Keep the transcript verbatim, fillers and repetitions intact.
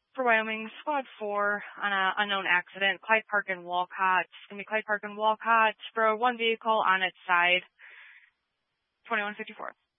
For Wyoming, Squad four on an unknown accident, Clyde Park and Walcott. It's going to be Clyde Park and Walcott for one vehicle on its side, twenty-one fifty-four.